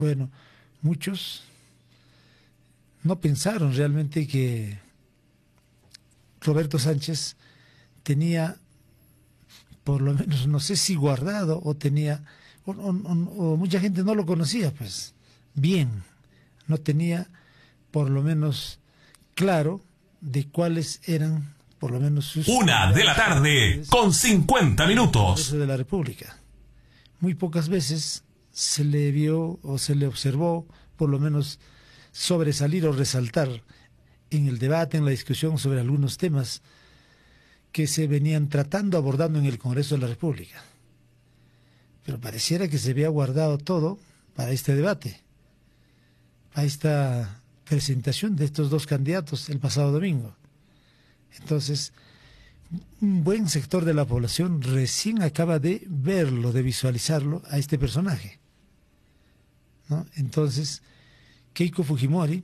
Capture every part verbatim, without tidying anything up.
Bueno, muchos no pensaron realmente que Roberto Sánchez tenía, por lo menos, no sé si guardado o tenía, o, o, o, o mucha gente no lo conocía, pues, bien, no tenía por lo menos claro de cuáles eran, por lo menos, sus... Una de la tarde, con cincuenta minutos. De la República. Muy pocas veces se le vio o se le observó, por lo menos, sobresalir o resaltar en el debate, en la discusión sobre algunos temas que se venían tratando, abordando en el Congreso de la República. Pero pareciera que se había guardado todo para este debate, para esta presentación de estos dos candidatos el pasado domingo. Entonces, un buen sector de la población recién acaba de verlo, de visualizarlo a este personaje, ¿no? Entonces, Keiko Fujimori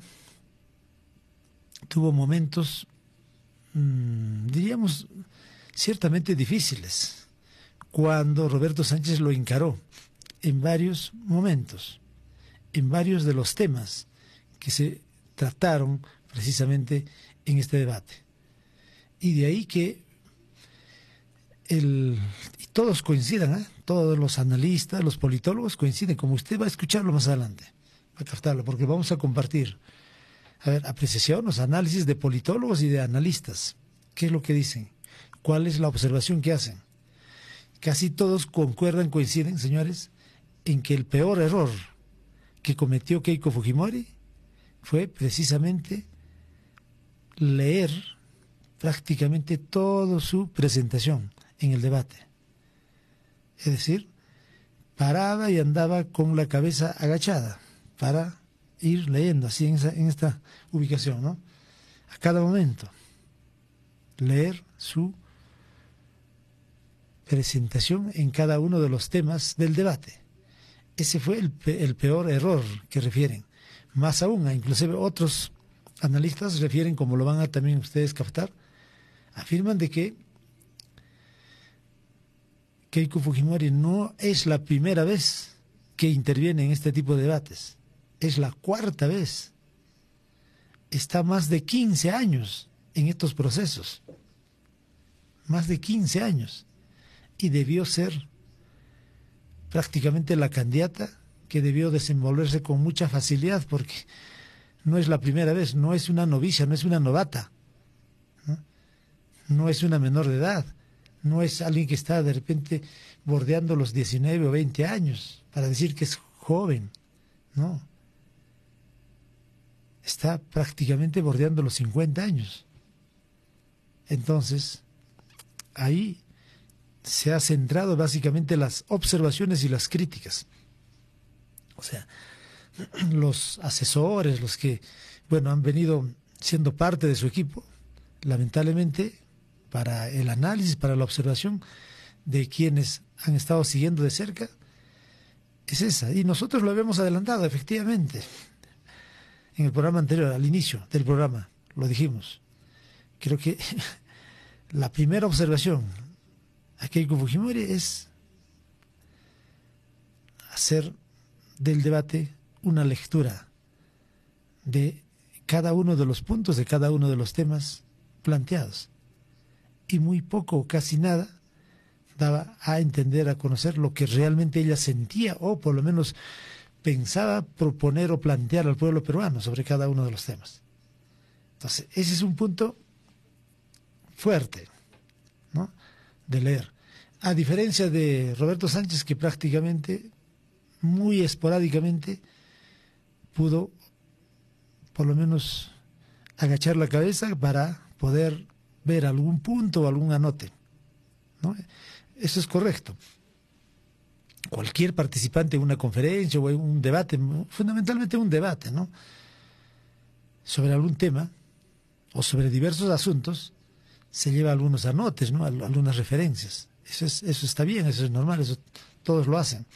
tuvo momentos, mmm, diríamos, ciertamente difíciles, cuando Roberto Sánchez lo encaró en varios momentos, en varios de los temas que se trataron precisamente en este debate. Y de ahí que el, y todos coincidan, ¿eh? Todos los analistas, los politólogos coinciden, como usted va a escucharlo más adelante, va a captarlo, porque vamos a compartir, a ver, apreciaciones, análisis de politólogos y de analistas. ¿Qué es lo que dicen? ¿Cuál es la observación que hacen? Casi todos concuerdan, coinciden, señores, en que el peor error que cometió Keiko Fujimori fue precisamente leer prácticamente toda su presentación en el debate. Es decir, paraba y andaba con la cabeza agachada para ir leyendo así en, esa, en esta ubicación, ¿no? A cada momento, leer su presentación en cada uno de los temas del debate. Ese fue el, el peor error que refieren. Más aún, inclusive otros analistas refieren, como lo van a también ustedes captar, afirman de que Keiko Fujimori no es la primera vez que interviene en este tipo de debates, es la cuarta vez. Está más de quince años en estos procesos, más de quince años, y debió ser prácticamente la candidata que debió desenvolverse con mucha facilidad, porque no es la primera vez, no es una novicia, no es una novata, ¿no? No es una menor de edad, no es alguien que está de repente bordeando los diecinueve o veinte años para decir que es joven, no. Está prácticamente bordeando los cincuenta años. Entonces, ahí se ha centrado básicamente las observaciones y las críticas. O sea, los asesores, los que, bueno, han venido siendo parte de su equipo, lamentablemente, para el análisis, para la observación de quienes han estado siguiendo de cerca, es esa. Y nosotros lo habíamos adelantado, efectivamente, en el programa anterior, al inicio del programa, lo dijimos. Creo que la primera observación a Keiko Fujimori es hacer del debate una lectura de cada uno de los puntos, de cada uno de los temas planteados. Y muy poco o casi nada daba a entender, a conocer lo que realmente ella sentía o por lo menos pensaba proponer o plantear al pueblo peruano sobre cada uno de los temas. Entonces, ese es un punto fuerte, ¿no?, de leer. A diferencia de Roberto Sánchez, que prácticamente, muy esporádicamente, pudo por lo menos agachar la cabeza para poder ver algún punto o algún anote, ¿no? Eso es correcto. Cualquier participante en una conferencia o en un debate, fundamentalmente un debate, ¿no?, sobre algún tema o sobre diversos asuntos, se lleva algunos anotes, ¿no?, algunas referencias. Eso es, eso está bien, eso es normal, eso todos lo hacen.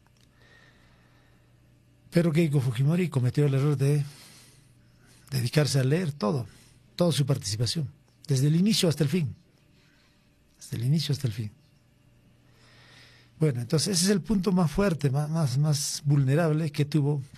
Pero Keiko Fujimori cometió el error de dedicarse a leer todo, toda su participación, desde el inicio hasta el fin. Desde el inicio hasta el fin. Bueno, entonces ese es el punto más fuerte, más, más, más vulnerable que tuvo